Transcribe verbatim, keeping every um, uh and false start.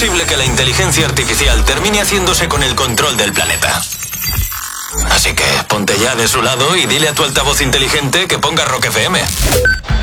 posible que la inteligencia artificial termine haciéndose con el control del planeta. Así que ponte ya de su lado y dile a tu altavoz inteligente que ponga Rock F M.